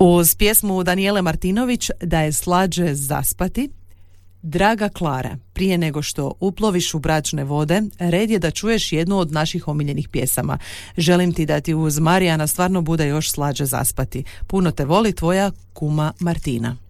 Uz pjesmu Danijele Martinović Da je slađe zaspati. Draga Klara, prije nego što uploviš u bračne vode, red je da čuješ jednu od naših omiljenih pjesama. Želim ti da ti uz Marijana stvarno bude još slađe zaspati. Puno te voli tvoja kuma Martina.